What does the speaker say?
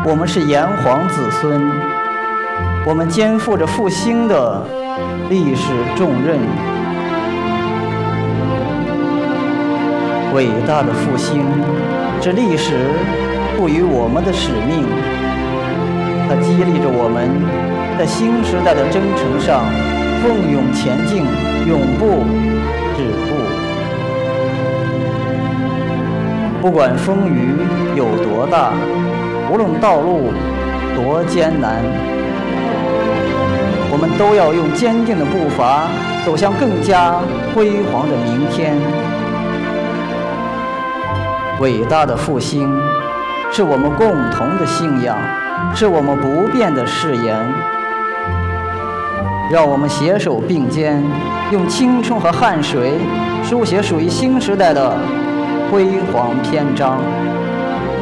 我们是炎黄子孙，我们肩负着复兴的历史重任。伟大的复兴是历史赋予我们的使命，它激励着我们在新时代的征程上奋勇前进，永不止步。不管风雨有多大，无论道路多艰难，我们都要用坚定的步伐走向更加辉煌的明天。伟大的复兴是我们共同的信仰，是我们不变的誓言。让我们携手并肩，用青春和汗水书写属于新时代的辉煌篇章。